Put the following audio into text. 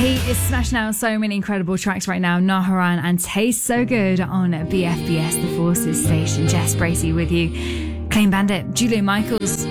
He is smashing out so many incredible tracks right now. Naharan and Taste So Good on BFBS, the Forces station. Jess Bracey with you. Clean Bandit, Julia Michaels.